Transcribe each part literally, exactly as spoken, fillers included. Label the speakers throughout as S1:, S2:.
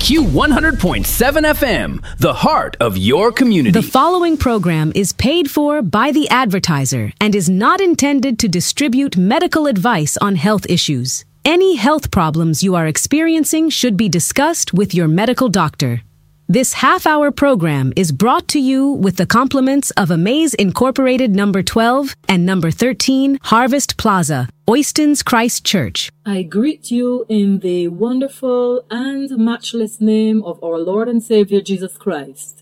S1: Q one hundred point seven F M, the heart of your community.
S2: The following program is paid for by the advertiser and is not intended to distribute medical advice on health issues. Any health problems you are experiencing should be discussed with your medical doctor. This half-hour program is brought to you with the compliments of Amaze Incorporated Number twelve and Number thirteen Harvest Plaza, Oistins Christ Church.
S3: I greet you in the wonderful and matchless name of our Lord and Savior Jesus Christ.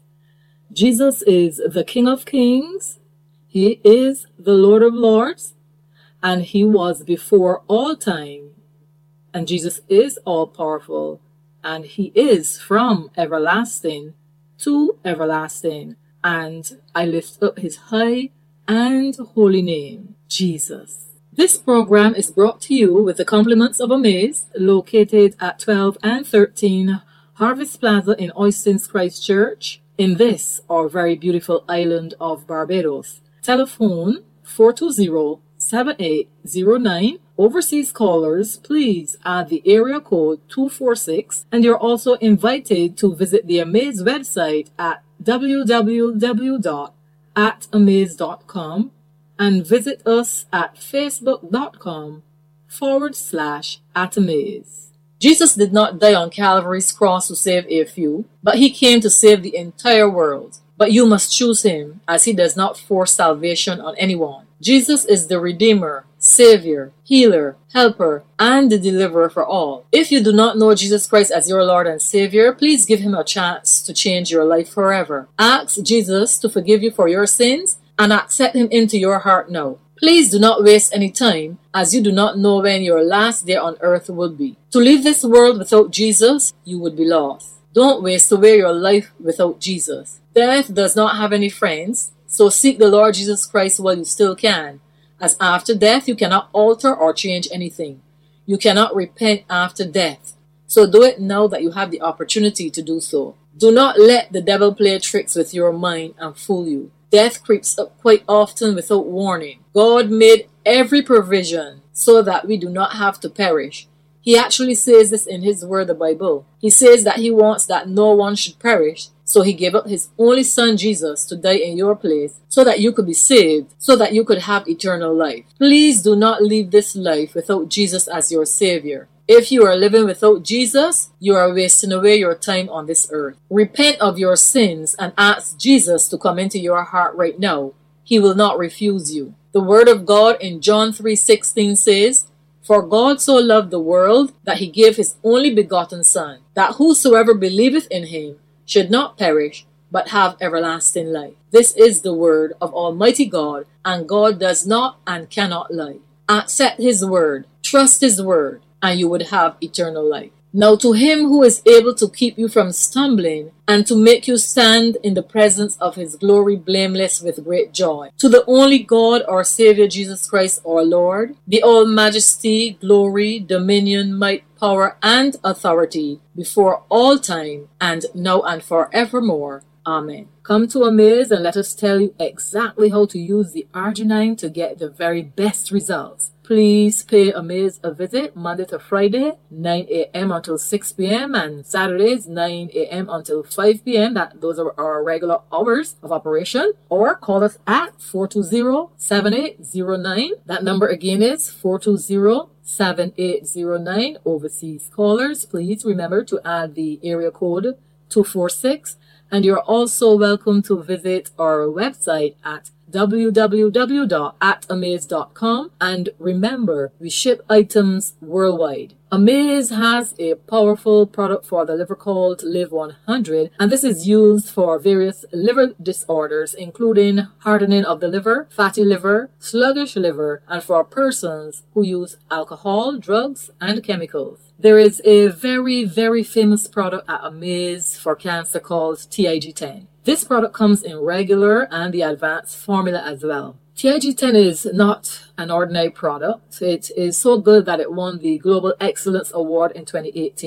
S3: Jesus is the King of Kings, He is the Lord of Lords, and He was before all time. And Jesus is all-powerful, and He is from everlasting to everlasting. And I lift up His high and holy name, Jesus. This program is brought to you with the compliments of Amaze, located at twelve and thirteen Harvest Plaza in Oistins Christ Church, in this, our very beautiful island of Barbados. Telephone four two zero, seven eight zero nine. Overseas callers, please add the area code two four six, and you're also invited to visit the Amaze website at w w w dot at amaze dot com and visit us at facebook.com forward slash at Amaze. Jesus did not die on Calvary's cross to save a few, but He came to save the entire world. But you must choose Him, as He does not force salvation on anyone. Jesus is the Redeemer, Savior, Healer, Helper, and the Deliverer for all. If you do not know Jesus Christ as your Lord and Savior, please give Him a chance to change your life forever. Ask Jesus to forgive you for your sins and accept Him into your heart now. Please do not waste any time, as you do not know when your last day on earth will be. To leave this world without Jesus, you would be lost. Don't waste away your life without Jesus. Death does not have any friends, so seek the Lord Jesus Christ while you still can, as after death you cannot alter or change anything. You cannot repent after death, so do it now that you have the opportunity to do so. Do not let the devil play tricks with your mind and fool you. Death creeps up quite often without warning. God made every provision so that we do not have to perish. He actually says this in His word, the Bible. He says that He wants that no one should perish, so He gave up His only Son, Jesus, to die in your place, so that you could be saved, so that you could have eternal life. Please do not leave this life without Jesus as your Savior. If you are living without Jesus, you are wasting away your time on this earth. Repent of your sins and ask Jesus to come into your heart right now. He will not refuse you. The Word of God in John three sixteen says, "For God so loved the world that He gave His only begotten Son, that whosoever believeth in Him should not perish, but have everlasting life." This is the word of Almighty God, and God does not and cannot lie. Accept His word, trust His word, and you would have eternal life. Now to Him who is able to keep you from stumbling and to make you stand in the presence of His glory blameless with great joy. To the only God, our Savior Jesus Christ, our Lord, be all majesty, glory, dominion, might, power, and authority before all time, and now and forevermore. Amen. Come to Amaze and let us tell you exactly how to use the arginine to get the very best results. Please pay Amaze a visit Monday to Friday, nine a.m. until six p.m. and Saturdays, nine a.m. until five p.m. That Those are our regular hours of operation. Or call us at four two zero, seven eight zero nine. That number again is four two zero, seven eight zero nine. Overseas callers, please remember to add the area code two four six. And you're also welcome to visit our website at w w w dot at amaze dot com. And remember, we ship items worldwide. Amaze has a powerful product for the liver called Live one hundred, and this is used for various liver disorders, including hardening of the liver, fatty liver, sluggish liver, and for persons who use alcohol, drugs, and chemicals. There is a very, very famous product at Amaze for cancer called T I G ten. This product comes in regular and the advanced formula as well. T I G ten is not an ordinary product. It is so good that it won the Global Excellence Award in twenty eighteen.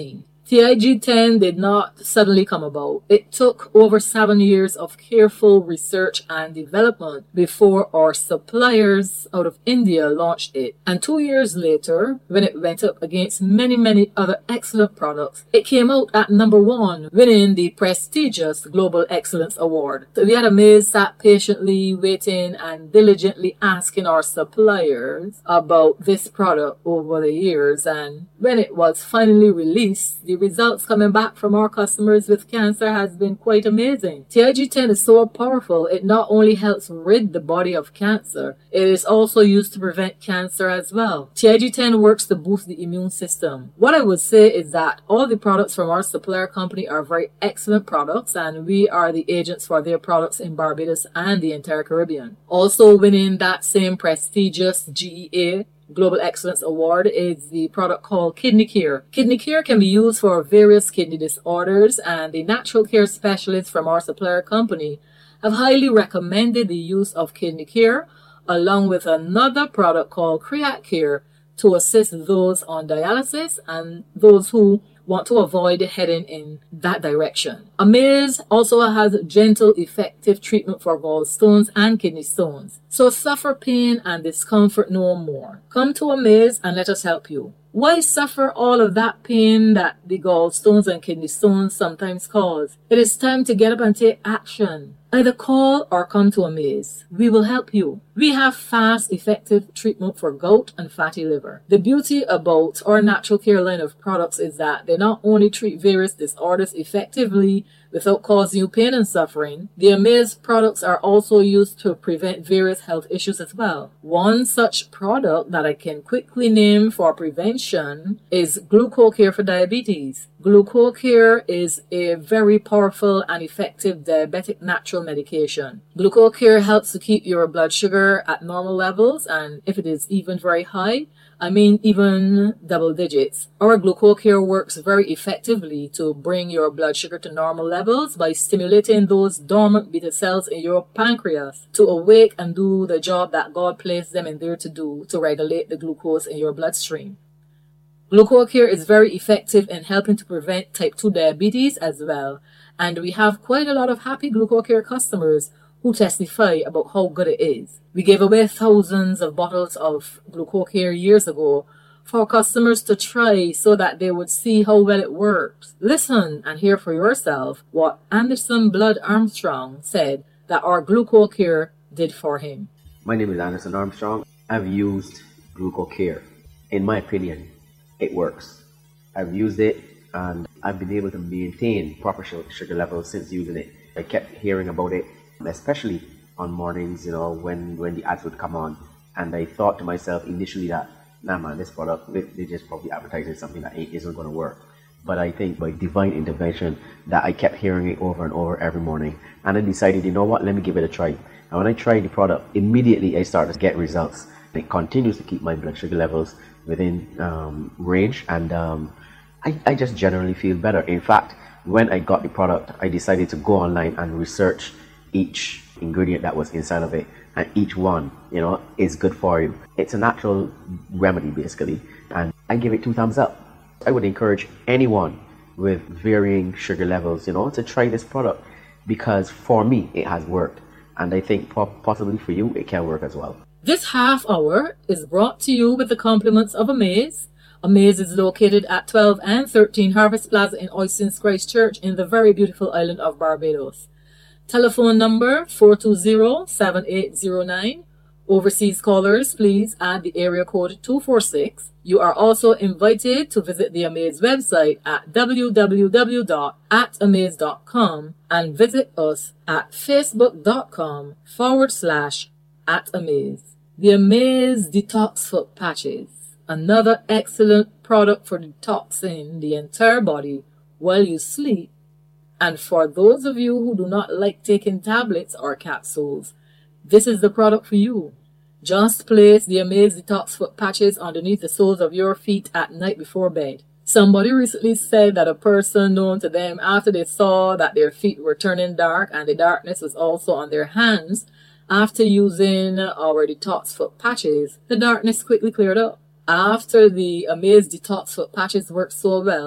S3: T I G ten did not suddenly come about. It took over seven years of careful research and development before our suppliers out of India launched it. And two years later, when it went up against many, many other excellent products, it came out at number one, winning the prestigious Global Excellence Award. So we at Amaze sat patiently waiting and diligently asking our suppliers about this product over the years. And when it was finally released, the results coming back from our customers with cancer has been quite amazing. T I G ten is so powerful, it not only helps rid the body of cancer, it is also used to prevent cancer as well. T I G ten works to boost the immune system. What I would say is that all the products from our supplier company are very excellent products, and we are the agents for their products in Barbados and the entire Caribbean. Also winning that same prestigious G E A Global Excellence Award is the product called Kidney Care. Kidney Care can be used for various kidney disorders, and the natural care specialists from our supplier company have highly recommended the use of Kidney Care along with another product called Create Care to assist those on dialysis and those who want to avoid heading in that direction. Amaze also has gentle, effective treatment for gallstones and kidney stones. So suffer pain and discomfort no more. Come to Amaze and let us help you. Why suffer all of that pain that the gallstones and kidney stones sometimes cause? It is time to get up and take action. Either call or come to Amaze. We will help you. We have fast, effective treatment for gout and fatty liver. The beauty about our natural care line of products is that they not only treat various disorders effectively without causing you pain and suffering, the Amaze products are also used to prevent various health issues as well. One such product that I can quickly name for prevention is GlucoCare for diabetes. GlucoCare is a very powerful and effective diabetic natural medication. GlucoCare helps to keep your blood sugar at normal levels, and if it is even very high, I mean even double digits. Our GlucoCare works very effectively to bring your blood sugar to normal levels by stimulating those dormant beta cells in your pancreas to awake and do the job that God placed them in there to do, to regulate the glucose in your bloodstream. GlucoCare is very effective in helping to prevent type two diabetes as well, and we have quite a lot of happy GlucoCare customers who testify about how good it is. We gave away thousands of bottles of GlucoCare years ago for customers to try so that they would see how well it works. Listen and hear for yourself what Anderson Blood Armstrong said that our GlucoCare did for him.
S4: My name is Anderson Armstrong. I've used GlucoCare. In my opinion, it works. I've used it and I've been able to maintain proper sugar levels since using it. I kept hearing about it, especially on mornings, you know, when, when the ads would come on. And I thought to myself initially that, nah man, this product, they, they just probably advertising something that isn't going to work. But I think by divine intervention that I kept hearing it over and over every morning. And I decided, you know what, let me give it a try. And when I tried the product, immediately I started to get results. It continues to keep my blood sugar levels within um, range, and um, I, I just generally feel better. In fact, when I got the product, I decided to go online and research each ingredient that was inside of it, and each one, you know, is good for you. It's a natural remedy basically, and I give it two thumbs up. I would encourage anyone with varying sugar levels, you know, to try this product, because for me it has worked, and I think possibly for you it can work as well.
S3: This half hour is brought to you with the compliments of Amaze. Amaze is located at twelve and thirteen Harvest Plaza in Oistins Christchurch in the very beautiful island of Barbados. Telephone number four two zero, seven eight zero nine. Overseas callers, please add the area code two four six. You are also invited to visit the Amaze website at w w w dot at amaze dot com and visit us at facebook.com forward slash at Amaze. The Amaze Detox Foot Patches, another excellent product for detoxing the entire body while you sleep. And for those of you who do not like taking tablets or capsules, this is the product for you. Just place the Amaze Detox Foot Patches underneath the soles of your feet at night before bed. Somebody recently said that a person known to them, after they saw that their feet were turning dark and the darkness was also on their hands, after using our Detox Foot Patches, the darkness quickly cleared up. After the Amaze Detox Foot Patches worked so well,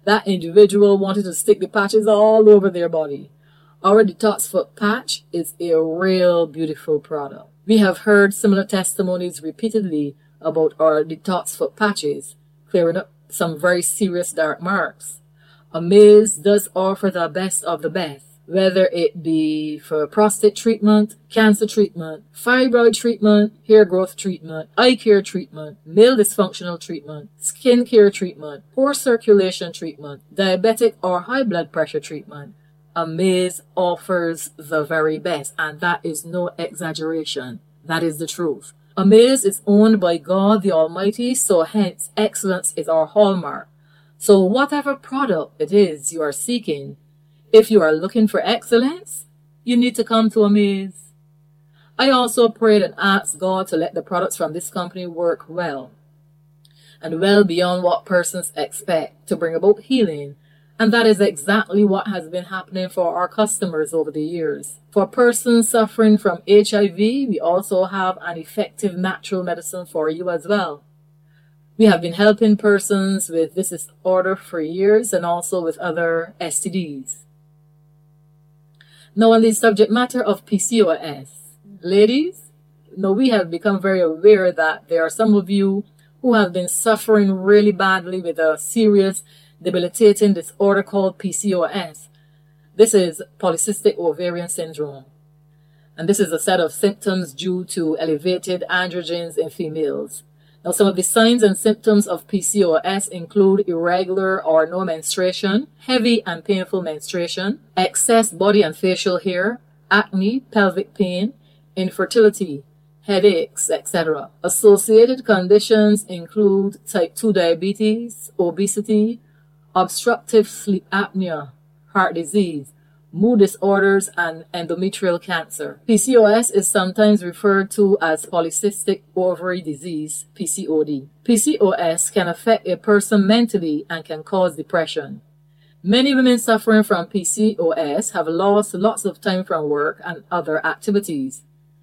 S3: that individual wanted to stick the patches all over their body. Our Detox Foot Patch is a real beautiful product. We have heard similar testimonies repeatedly about our Detox Foot Patches, clearing up some very serious dark marks. Amaze does offer the best of the best, whether it be for prostate treatment, cancer treatment, fibroid treatment, hair growth treatment, eye care treatment, male dysfunctional treatment, skin care treatment, poor circulation treatment, diabetic or high blood pressure treatment. Amaze offers the very best, and that is no exaggeration. That is the truth. Amaze is owned by God the Almighty, so hence excellence is our hallmark. So whatever product it is you are seeking, if you are looking for excellence, you need to come to Amaze. I also prayed and asked God to let the products from this company work well, and well beyond what persons expect, to bring about healing. And that is exactly what has been happening for our customers over the years. For persons suffering from H I V, we also have an effective natural medicine for you as well. We have been helping persons with this disorder for years, and also with other S T Ds. Now on the subject matter of P C O S, ladies, now we have become very aware that there are some of you who have been suffering really badly with a serious debilitating disorder called P C O S. This is polycystic ovarian syndrome, and this is a set of symptoms due to elevated androgens in females. Now, some of the signs and symptoms of P C O S include irregular or no menstruation, heavy and painful menstruation, excess body and facial hair, acne, pelvic pain, infertility, headaches, et cetera. Associated conditions include type two diabetes, obesity, obstructive sleep apnea, heart disease, mood disorders, and endometrial cancer. P C O S is sometimes referred to as polycystic ovary disease, P C O D. P C O S can affect a person mentally and can cause depression. Many women suffering from P C O S have lost lots of time from work and other activities.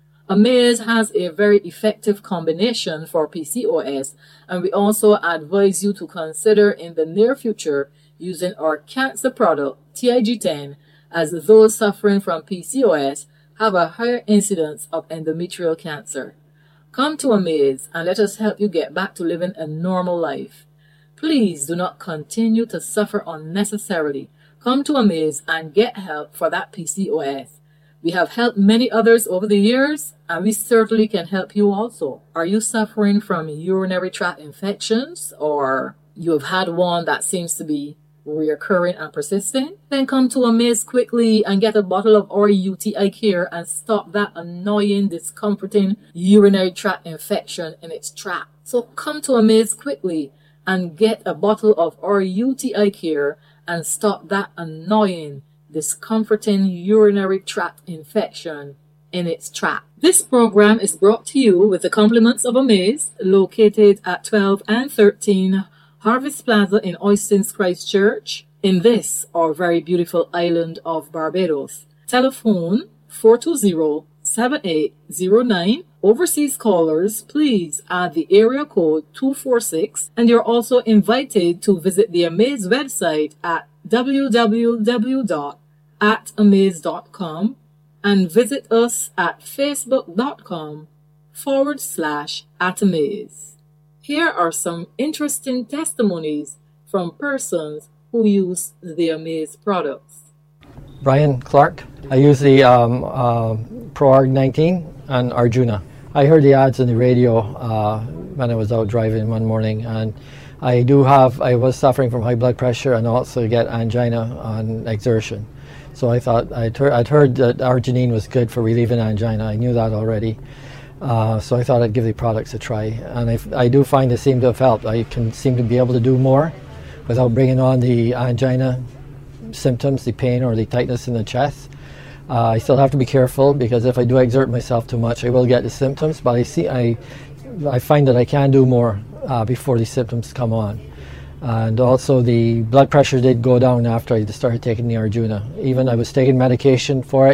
S3: Amaze has a very effective combination for P C O S, and we also advise you to consider in the near future using our cancer product, T I G ten, as those suffering from P C O S have a higher incidence of endometrial cancer. Come to Amaze and let us help you get back to living a normal life. Please do not continue to suffer unnecessarily. Come to Amaze and get help for that P C O S. We have helped many others over the years, and we certainly can help you also. Are you suffering from urinary tract infections, or you have had one that seems to be reoccurring and persistent? Then come to Amaze quickly and get a bottle of our U T I Care and stop that annoying, discomforting urinary tract infection in its track. So come to Amaze quickly and get a bottle of our U T I Care and stop that annoying, discomforting urinary tract infection in its track. This program is brought to you with the compliments of Amaze, located at twelve and thirteen Harvest Plaza in Oistins, Christchurch, in this, our very beautiful island of Barbados. Telephone four two zero, seven eight zero nine. Overseas callers, please add the area code two four six, and you're also invited to visit the Amaze website at w w w dot at amaze dot com and visit us at facebook.com forward slash at amaze. Here are some interesting testimonies from persons who use the Amaze products.
S5: Brian Clark. I use the um, uh, ProArg nineteen and Arjuna. I heard the ads on the radio uh, when I was out driving one morning, and I do have, I was suffering from high blood pressure and also get angina on exertion. So I thought, I'd heard, I'd heard that arginine was good for relieving angina. I knew that already. Uh, so I thought I'd give the products a try. And I, I do find they seem to have helped. I can seem to be able to do more without bringing on the angina symptoms, the pain or the tightness in the chest. Uh, I still have to be careful because if I do exert myself too much, I will get the symptoms. But I see, I, I find that I can do more uh, before the symptoms come on. And also the blood pressure did go down after I started taking the Arjuna. Even I was taking medication for it,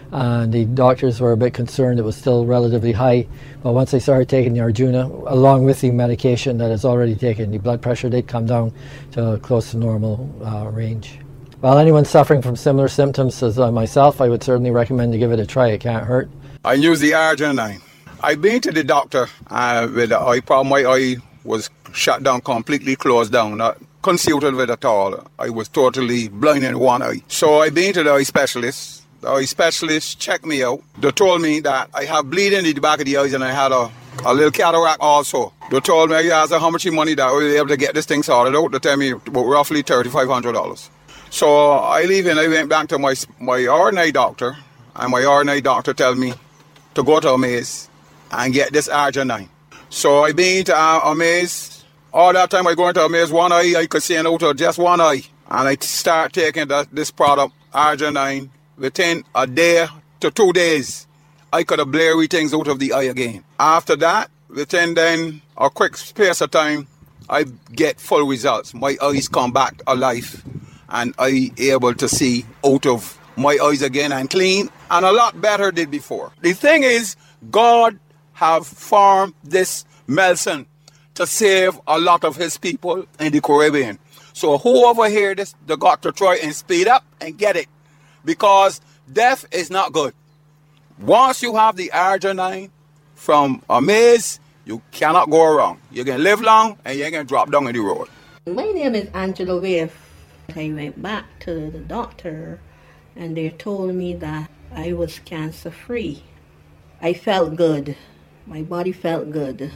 S5: and the doctors were a bit concerned it was still relatively high. But once I started taking the Arjuna, along with the medication that is already taken, the blood pressure did come down to close to normal uh, range. Well, anyone suffering from similar symptoms as uh, myself, I would certainly recommend to give it a try. It can't hurt.
S6: I use the Arginine. I've been to the doctor uh, with the eye problem. My eye was shut down, completely closed down, not consulted with at all. I was totally blind in one eye. So I've been to the eye specialist. The eye specialist checked me out. They told me that I have bleeding in the back of the eyes and I had a, a little cataract also. They told me, I asked her how much money that I was able to get this thing sorted out. They tell me about roughly three thousand five hundred dollars. So I leave and I went back to my my ordinary doctor, and my ordinary doctor told me to go to Amaze and get this Arginine. So I been to uh, Amaze. All that time I go into Amaze, one eye, I could see out of just one eye. And I start taking the, this product, Arginine, within a day to two days. I could have blurry things out of the eye again. After that, within then a quick space of time, I get full results. My eyes come back alive. And I able to see out of my eyes again and clean and a lot better than before. The thing is, God have formed this medicine to save a lot of his people in the Caribbean. So whoever hear this, they got to try and speed up and get it, because death is not good. Once you have the Arginine from Amaze, you cannot go wrong. You can live long and you can drop down in the road.
S7: My name is Angela Wave. I went back to the doctor and they told me that I was cancer free. I felt good. My body felt good.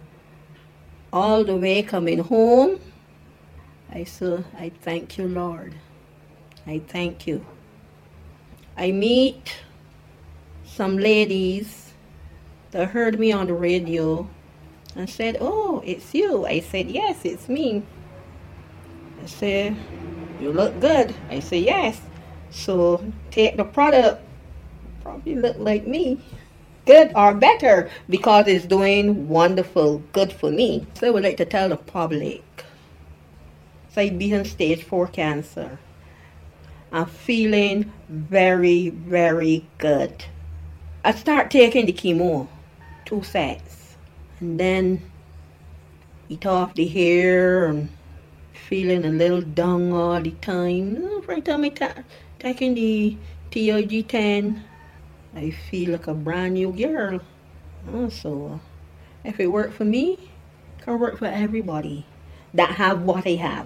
S7: All the way coming home, I said, I thank you, Lord. I thank you. I meet some ladies that heard me on the radio and said, oh, it's you. I said, yes, it's me. I said, you look good. I said, yes. So take the product. Probably look like me. Good or better, because it's doing wonderful, good for me. So I would like to tell the public, so I beat on stage four cancer. I'm feeling very, very good. I start taking the chemo, two sets, and then eat off the hair and feeling a little down all the time. Every time I ta- taking the T I G ten, I feel like a brand new girl. Oh, so if it worked for me, it can work for everybody that have what I have,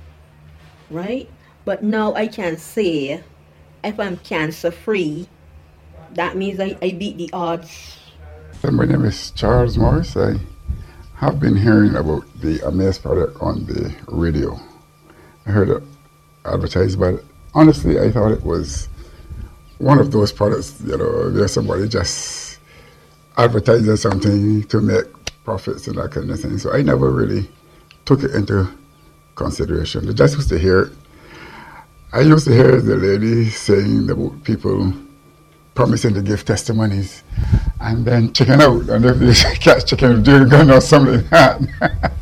S7: right? But now I can say, if I'm cancer free, that means I, I beat the odds.
S8: My name is Charles Morris. I have been hearing about the Amaze product on the radio. I heard it advertised, but honestly, I thought it was one of those products, you know, there's somebody just advertising something to make profits and that kind of thing. So I never really took it into consideration. I just used to hear it. I used to hear the lady saying about people promising to give testimonies and then checking out, and if they catch chicken, doing gun or something like that.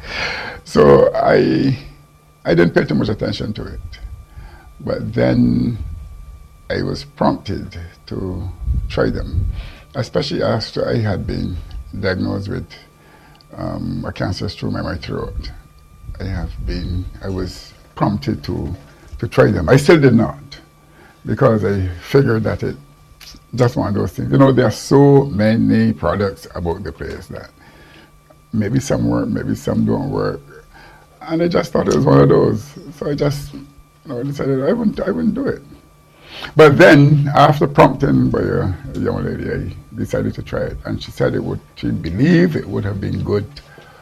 S8: So I I didn't pay too much attention to it. But then I was prompted to try them, especially after I had been diagnosed with um, a cancerous tumor in my throat. I have been, I was prompted to, to try them. I still did not, because I figured that it just one of those things. You know, there are so many products about the place that maybe some work, maybe some don't work. And I just thought it was one of those. So I just you know, decided I wouldn't, I wouldn't do it. But then, after prompting by a, a young lady, I decided to try it. And she said it would, she believed it would have been good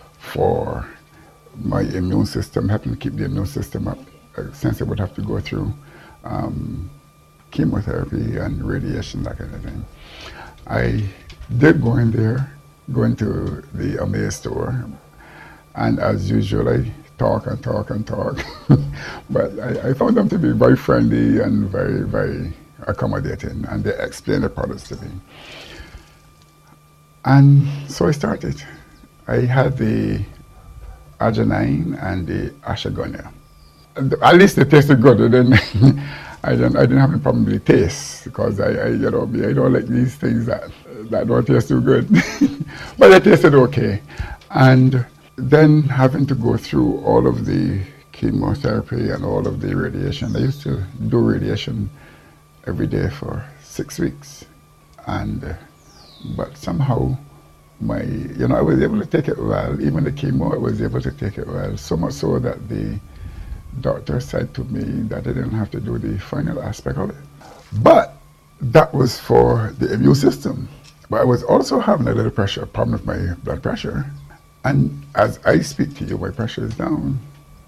S8: for my immune system, helping to keep the immune system up, since it would have to go through um, chemotherapy and radiation, that kind of thing. I did go in there, go into the Amaze store, and as usual, I talk and talk and talk. But I, I found them to be very friendly and very, very accommodating, and they explained the products to me. And so I started. I had the Arginine and the Ashwagandha. At least they tasted good. And then I didn't, I didn't have any problem with the taste because I, I you know, I don't like these things that, that don't taste too good. But they tasted okay. And then having to go through all of the chemotherapy and all of the radiation. I used to do radiation every day for six weeks. And, uh, but somehow, my, you know, I was able to take it well. Even the chemo, I was able to take it well. So much so that the doctor said to me that I didn't have to do the final aspect of it. But that was for the immune system. But I was also having a little pressure, problem with my blood pressure. And as I speak to you, my pressure is down.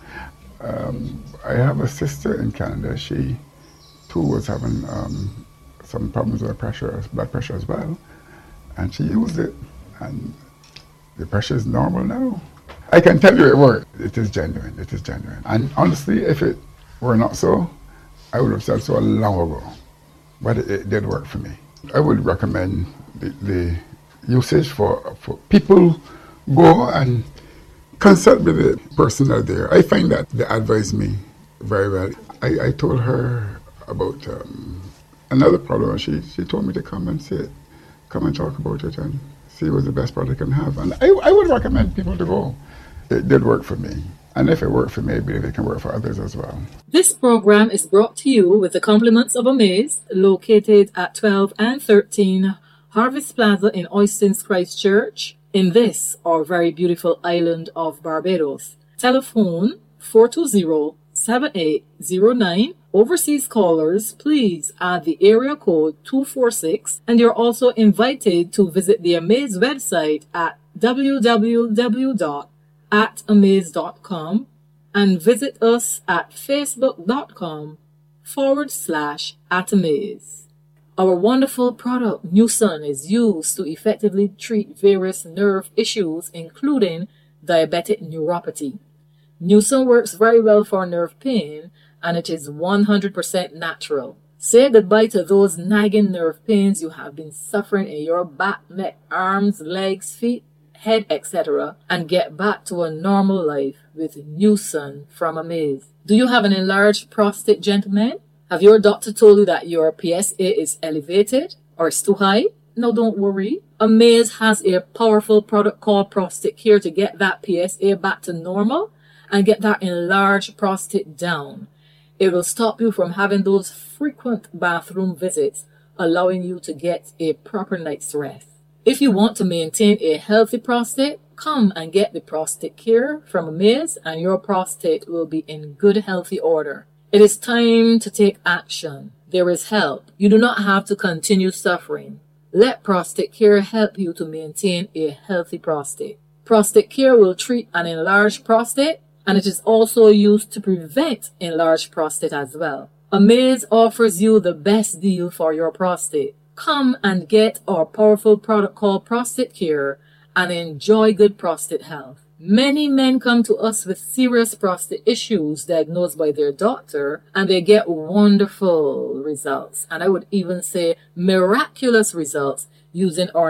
S8: Um, I have a sister in Canada. She too was having um, some problems with her pressure, blood pressure as well. And she used it. And the pressure is normal now. I can tell you it worked. It is genuine. It is genuine. And honestly, if it were not so, I would have said so long ago. But it, it did work for me. I would recommend the, the usage for, for people. Go and consult with the personnel there. I find that they advise me very well. I, I told her about um, another problem. She, she told me to come and see it, come and talk about it and see what's the best product I can have. And I, I would recommend people to go. It did work for me. And if it worked for me, I believe it can work for others as well.
S3: This program is brought to you with the compliments of Amaze, located at twelve and thirteen Harvest Plaza in Oistins, Christchurch, in this, our very beautiful island of Barbados. Telephone four two zero, seven eight zero nine. Overseas callers, please add the area code two four six, and you're also invited to visit the Amaze website at w w w dot at amaze dot com and visit us at facebook.com forward slash at amaze. Our wonderful product, Newson, is used to effectively treat various nerve issues, including diabetic neuropathy. Newson works very well for nerve pain, and it is one hundred percent natural. Say goodbye to those nagging nerve pains you have been suffering in your back, neck, arms, legs, feet, head, et cetera, and get back to a normal life with Newson from Amaze. Do you have an enlarged prostate, gentlemen? Have your doctor told you that your P S A is elevated or is too high? No, don't worry. Amaze has a powerful product called Prostate Care to get that P S A back to normal and get that enlarged prostate down. It will stop you from having those frequent bathroom visits, allowing you to get a proper night's rest. If you want to maintain a healthy prostate, come and get the Prostate Care from Amaze, and your prostate will be in good, healthy order. It is time to take action. There is help. You do not have to continue suffering. Let Prostate Care help you to maintain a healthy prostate. Prostate Care will treat an enlarged prostate, and it is also used to prevent enlarged prostate as well. Amaze offers you the best deal for your prostate. Come and get our powerful product called Prostate Care and enjoy good prostate health. Many men come to us with serious prostate issues diagnosed by their doctor, and they get wonderful results, and I would even say miraculous results, using our